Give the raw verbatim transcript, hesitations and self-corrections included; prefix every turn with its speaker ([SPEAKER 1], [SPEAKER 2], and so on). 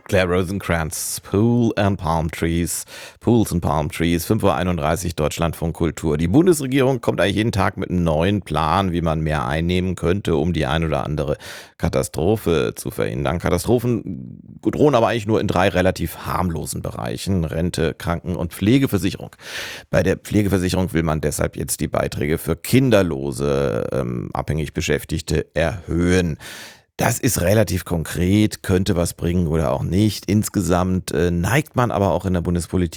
[SPEAKER 1] Claire Rosenkranz, Pool and Palm Trees, Pools and Palm Trees, fünf Uhr einunddreißig, Deutschlandfunk Kultur. Die Bundesregierung kommt eigentlich jeden Tag mit einem neuen Plan, wie man mehr einnehmen könnte, um die ein oder andere Katastrophe zu verhindern. Katastrophen drohen aber eigentlich nur in drei relativ harmlosen Bereichen: Rente, Kranken- und Pflegeversicherung. Bei der Pflegeversicherung will man deshalb jetzt die Beiträge für kinderlose, ähm, abhängig Beschäftigte erhöhen. Das ist relativ konkret, könnte was bringen oder auch nicht. Insgesamt äh, neigt man aber auch in der Bundespolitik